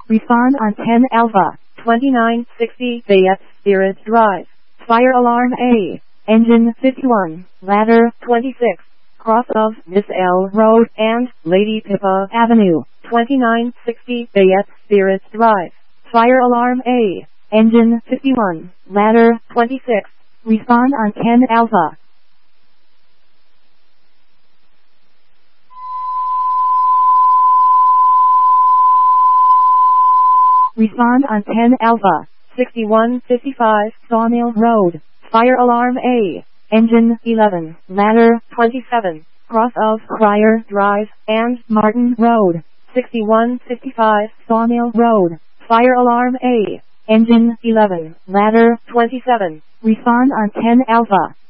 Respond on 10 Alpha. 2960 Fayette Spirit Drive. Fire alarm A. Engine 51. Ladder 26. Cross of Miss L Road and Lady Pippa Avenue. 2960 Fayette Spirit Drive. Fire alarm A. Engine 51. Ladder 26. Respond on 10 Alpha. Respond on 10 Alpha. 6155 Sawmill Road. Fire alarm A. Engine 11. Ladder 27. Cross of Crier Drive and Martin Road. 6155 Sawmill Road. Fire alarm A. Engine 11. Ladder 27. Respond on 10 Alpha.